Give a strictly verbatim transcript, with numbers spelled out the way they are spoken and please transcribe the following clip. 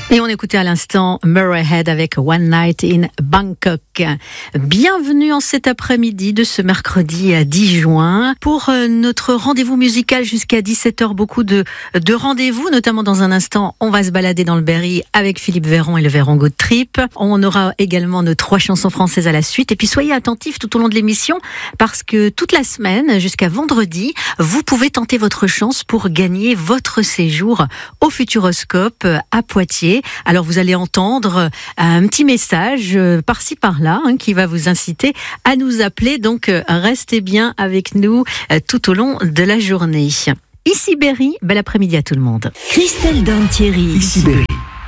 Et on écoutait à l'instant Murray Head avec One Night in Bangkok. Bienvenue en cet après-midi de ce mercredi dix juin pour notre rendez-vous musical jusqu'à dix-sept heures. Beaucoup de, de rendez-vous, notamment dans un instant, on va se balader dans le Berry avec Philippe Véron et le Véron Good Trip. On aura également nos trois chansons françaises à la suite. Et puis soyez attentifs tout au long de l'émission parce que toute la semaine, jusqu'à vendredi, vous pouvez tenter votre chance pour gagner votre séjour au Futuroscope à Poitiers. Alors vous allez entendre un petit message par-ci par-là hein, qui va vous inciter à nous appeler. Donc restez bien avec nous tout au long de la journée. Ici Berry, bel après-midi à tout le monde. Christelle Dantieri. Ici Berry.